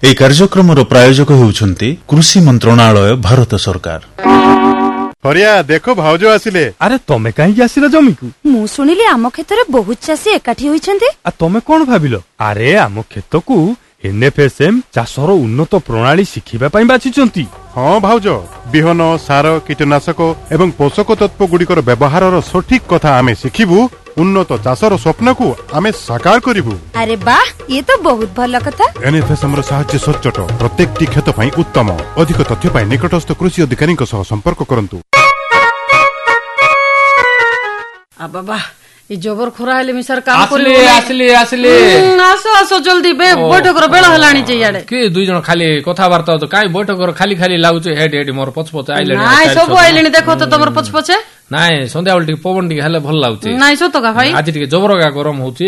এই କାର୍ଯ୍ୟକ୍ରମର ପ୍ରାୟୋଜକ ହେଉଛନ୍ତି କୃଷି ମନ୍ତ୍ରଣାଳୟ ଭାରତ ସରକାର। ହରିଆ ଦେଖ ଭାଉଜ ଆସିଲେ। ଆରେ ତମେ କାହିଁକି ଆସିଲ ଜମିକୁ? ମୁଁ ଶୁଣିଲି ଆମ କ୍ଷେତରେ ବହୁତ ଚାଷୀ ଏକାଠି ହୋଇଛନ୍ତି। ତମେ କଣ ଭାବିଲ? ଆରେ ଆମ କ୍ଷେତକୁ NFSM ଚାଷର ଉନ୍ନତ ପ୍ରଣାଳୀ ଶିଖିବା ପାଇଁ ବାଛିଛନ୍ତି। ହଁ ଭାଉଜ, ବିହନ, ସାର, କୀଟନାଶକ ଏବଂ ପୋଷକ ତତ୍ତ୍ୱ ଗୁଡ଼ିକର ବ୍ୟବହାରର ସଠିକ କଥା ଆମେ ଶିଖିବୁ। ଉନ୍ନତ ଚାଷର ସ୍ୱପ୍ନକୁ ଆମେ ସାକାର କରିବୁ। ଆରେ ବାଃ, ଇଏ ତ ବହୁତ ଭଲ କଥା। NFSM ର ସାହାଯ୍ୟ ସଚ୍ଚୋଟ, ପ୍ରତ୍ୟେକଟି କ୍ଷେତ ପାଇଁ ଉତ୍ତମ। ଅଧିକ ତଥ୍ୟ ପାଇଁ ନିକଟସ୍ଥ କୃଷି ଅଧିକାରୀଙ୍କ ସହ ସମ୍ପର୍କ କରନ୍ତୁ। ବାବା এই জবর খরা হলে মিসার কাম করি আসলি আসো আসো জলদি বৈঠকর বেল হেলানি যে ইয়াডে কি দুই জন খালি কথাবার্তা তো কাই বৈঠকর খালি খালি লাগুছে হেড হেড মোর পছপছ আইলেনি নাই সব আইলেনি দেখো তো তোমার পছপছে নাই সন্ধ্যা বেলা টিকে পবন টিকে হেলে ভাল লাগুছে নাই সত কা ভাই আজ টিকে জবরগা গরম হচ্ছে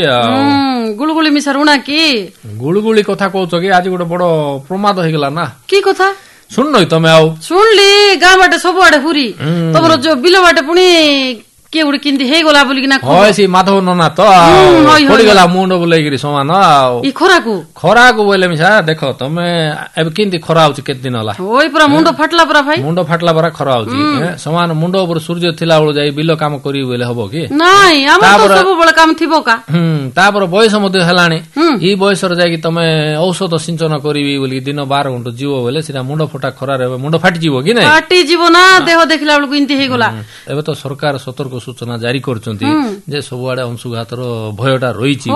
গুলগুলি মিসার উনা কি গুলগুলি কথা কওছ কি আজ গোটে বড় প্রমাদ হই গলা না কি কথা শুননই তুমি আও শুনলি গা বাটে সব আড়ে হুরি তোমার যে বিল বাটে পুনি কে উড়ি কিন্দি হেই গলা বলি কিনা হয় সে মাধব ননা তো পড়ি গলা মুন্ড বলেইগিরি সমান ই খরাকু বলে মিছা দেখো তুমি এবে কিন্দি খরা হচ্ছে কেত দিন হলা ওই পুরা মুন্ড ফাটলা পুরা ভাই মুন্ড ফাটলা পুরা খরা হচ্ছে সমান মুন্ড উপর সূর্য থিলা বেলা যাই বিল কাম করি বলে হবো কি নাই আমার তো সব বড় কাম থিবো কা তারপর বয়স মধ্যে হেলানি এই বয়সরে যাই কি তুমি ঔষধ সিঞ্চন করিবি বলি দিন 12 ঘন্টা জীব বলে সেটা মুন্ড ফটা খরারে মুন্ড ফাটি জীব কি নাই ফাটি জীব না দেহ দেখিলা বেলা ইন্তি হেই গলা এবে তো সরকার সতর্ক সূচনা জারি করছেন যে ସବୁଆଡେ ଅଂଶୁଘାତର ଭୟଟା ରହିଛି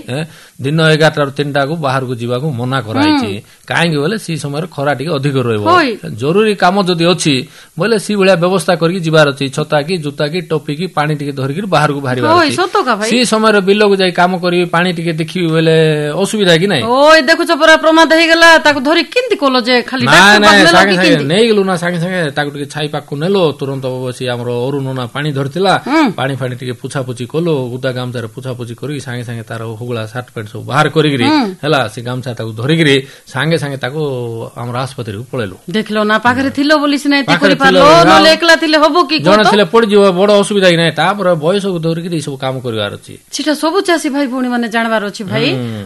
ଦିନ 11ଟାରୁ 3ଟାକୁ ବାହାରକୁ ଯିବାକୁ ମନା କରାଯାଇଛି କାହିଁକି ବୋଲେ ସେ ସମୟରେ ଖରା ଟିକେ ଅଧିକ ରହିବ ଜରୁରୀ କାମ ଯଦି ଅଛି ବୋଲେ ସେ ଭଳିଆ ବ୍ୟବସ୍ଥା କରିକି ଯିବାର ଅଛି ଛତା କି ଜୁତା କି ଟୋପି କି ପାଣି ଟିକେ ଧରିକି ବାହାରକୁ ବାହାରିବାର ଅଛି ସେ ସମୟରେ ବିଲକୁ ଯାଇ କାମ କରିବି ପାଣି ଟିକେ ଦେଖିବି ବୋଲେ ଅସୁବିଧା କି ନାହିଁ ଓଇ ଦେଖୁଛ ପରା ପ୍ରମାଦ ହେଇଗଲା ତାକୁ ଧରି କେମିତି କଲ ଯେ ଖାଲି ସାଙ୍ଗେ ସାଙ୍ଗେ ନେଇଗଲୁ ନା ସାଙ୍ଗେ ସାଙ୍ଗେ ତାକୁ ଟିକେ ଛାଇ ପାଖକୁ ନେଲୁ ତୁରନ୍ତ ବସି ଆମର ଅରୁଣ ନା ପାଣି ଧରିଥିଲା ପାଣି ଫାଣି ଟିକେ ପୁଛାପୁଛି କଲୁ ଗୁଦା ଗାମଛାରେ ପୁଛାପୁଛି କରିକି ସାଙ୍ଗେ ସାଙ୍ଗେ ତାର ହୁଗୁଳା ସାର୍ଟ ପ୍ୟାଣ୍ଟ ସବୁ ବାହାର କରିକିରି ହେଲା ସେ ଗାମଛା ତାକୁ ଧରିକିରି ସାଙ୍ଗେ ସାଙ୍ଗେ ତାକୁ ଆମର ଆସ୍ପତ୍ରୀକୁ ପଳେଇଲୁ ଦେଖିଲ ନା ପାଖରେ ଥିଲ ବୋଲି ସିନା ଏତି କରି ପାରିଲ ନହେଲେ ଏକଲା ଥିଲେ ହବ କି ଜଣେ ଥିଲେ ପଡିଯିବ ବଡ ଅସୁବିଧା କି ନାହିଁ ତାପରେ ବୟସକୁ ଧରିକିରି ସବୁ କାମ କରିବାର ଅଛି ସେଟା ସବୁ ଚାଷୀ ଭାଇ ଭଉଣୀ ମାନେ ଜାଣିବାର ଅଛି ଭାଇ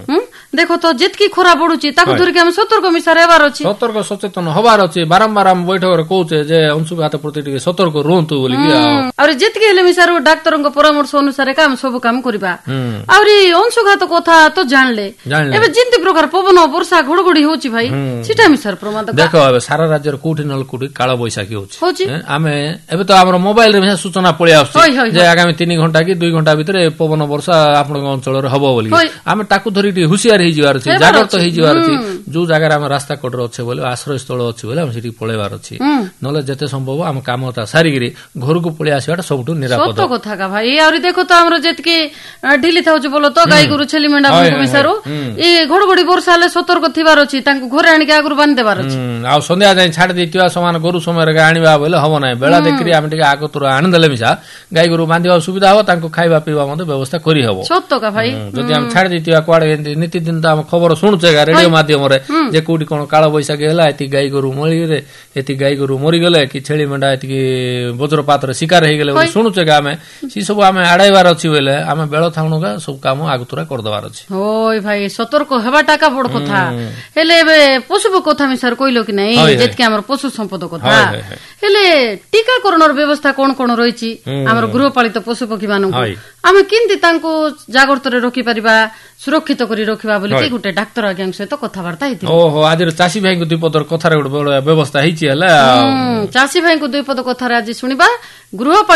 ଦେଖ ତ ଯେତିକି ଖରା ବଢୁଛି ତାକୁ ଧରିକି ଆମେ ସତର୍କ ମିଶାର ହେବାର ଅଛି ସତର୍କ ସଚେତନ ହବାର ଅଛି ବାରମ୍ବାର ଆମ ବୈଠକରେ କହୁଛେ ଯେ ଅଂଶୁଘାତ ପ୍ରତି ଟିକେ ସତର୍କ ରୁହନ୍ତୁ ବୋଲିକି ଆହୁରି ଯେତିକି ହେଲେ ମିଶାର ଡାକ୍ତରଙ୍କ ପରାମର୍ଶ ଅନୁସାରେ ଆମେ ସବୁ କାମ କରିବା ଆହୁରି ଅଂଶୁଘାତ କଥା ତ ଜାଣିଲେ ଏବେ ଯେମିତି ପ୍ରକାର ପବନ ବର୍ଷା ଘଡଘଡି ହଉଛି ଭାଇ ସେଟା ମିଶାର ପ୍ରମାଦ ଦେଖ ଏବେ ସାରା ରାଜ୍ୟରେ କୋଉଠି ନହେଲେ କୋଉଠି କାଳ ବୈଶାଖୀ ହଉଛି ଆମେ ଏବେ ତ ଆମର ମୋବାଇଲରେ ସୂଚନା ପଳେଇ ଆସୁଛି ଯେ ଆଗାମୀ 3 ଘଣ୍ଟା କି 2 ଘଣ୍ଟା ଭିତରେ ପବନ ବର୍ଷା ଆପଣଙ୍କ ଅଞ୍ଚଳରେ ହବ ବୋଲି ଆମେ ତାକୁ ଧରି ଟିକେ ହୁସିଆର ହେଇଯିବାର ଅଛି ଜାଗ୍ରତ ହେଇଯିବାର ଅଛି ଯୋଉ ଜାଗାରେ ଆମେ ରାସ୍ତା କଡରେ ଅଛେ ବୋଲେ ଆଶ୍ରୟସ୍ଥଳ ଅଛି ବୋଲେ ଆମେ ସେଠିକି ପଳେଇବାର ଅଛି ନହେଲେ ଯେତେ ସମ୍ଭବ ଆମ କାମଟା ସାରିକିରି ଘରକୁ ପଳେଇ ଆସିବାଟା ସବୁଠୁ ନିରାପଦ କଥା କା ଭାଇ ଆହୁରି ଦେଖ ତ ଆମର ଯେତିକି ଢିଲି ଥାଉଛି ବୋଲ ତ ଗାଈ ଗୋରୁ ଛେଲି ମେଣ୍ଢା ମିଶାରୁ ଏ ଘଡଘଡି ବର୍ଷା ହେଲେ ସତର୍କ ଥିବାର ଅଛି ତାଙ୍କୁ ଘରେ ଆଣିକି ଆଗରୁ ବାନ୍ଧି ଦେବାର ଅଛି ଆଉ ସନ୍ଧ୍ୟା ଯାଇ ଛାଡି ଦେଇଥିବା ସମାନ ଗୋରୁ ସମୟରେ ଆଣିବା ବୋଲେ ହବ ନାହିଁ ବେଳା ଦେଖିକି ଆମେ ଟିକେ ଆଗ ତୁର ଆଣିଦେଲେ ମିଶା ଗାଈ ଗୋରୁ ବାନ୍ଧିବା ସୁବିଧା ହବ ତାଙ୍କୁ ଖାଇବା ପିଇବା ମଧ୍ୟ ବ୍ୟବସ୍ଥା କରିହବ ସତ କା ଭାଇ ଯଦି ଆମେ ଛାଡି ଦେଇଥିବା କୁଆଡେ ନିତିଦିନ ତ ଆମ ଖବର ଶୁଣୁଛେ ରେଡିଓ ମାଧ୍ୟମରେ ଯେ କୋଉଠି କଣ କାଳ ବୈଶାଖୀ ହେଲା ଏତିକି ଗାଈ ଗୋରୁ ମରିଗଲେ ଏତିକି ଗାଈ ଗୋରୁ ମରିଗଲେ କି ଛେଳି ମେଣ୍ଢା ଏତିକି ବଜ୍ରପାତରେ ଶିକାର ହେଇଗଲେ ବୋଲି ଶୁଣୁଛେ ଆମେ ସେ ସବୁ ଆମେ ଆଡାଇବାର ଅଛି ବୋଲେ ଆମେ ବେଳ ଥାଉଣୁକା ସବୁ କାମ ଆଗତୁରା କରିଦେବାର ଅଛି ଓଇ ଭାଇ ସତର୍କ ହେବାଟା କା ବଡ କଥା ହେଲେ ଏବେ ପଶୁ କଥା ମିଶାର କହିଲ କି ନାଇଁ ଯେତିକି ଆମର ପଶୁ ସମ୍ପଦ କଥା ହେଲେ ଟୀକାକରଣର ବ୍ୟବସ୍ଥା କଣ କଣ ରହିଛି ଆମର ଗୃହପାଳିତ ପଶୁ ପକ୍ଷୀ ମାନଙ୍କୁ ଆମେ କେମିତି ତାଙ୍କୁ ଜାଗ୍ରତରେ ରଖିପାରିବା ସୁରକ୍ଷିତ କରି ରଖିବା ବୋଲି ଗୋଟେ ଡାକ୍ତର ଆଜ୍ଞାଙ୍କ ସହିତ କଥାବାର୍ତ୍ତା ହେଇଥିଲେ ଓହୋ ଆଜି ଚାଷୀ ଭାଇଙ୍କୁ 2 ପଦର କଥାରେ ଗୋଟେ ବ୍ୟବସ୍ଥା ହେଇଛି ହେଲା ଚାଷୀ ଭାଇଙ୍କୁ 2 ପଦ କଥାରେ ଆଜି ଶୁଣିବା ଗୃହ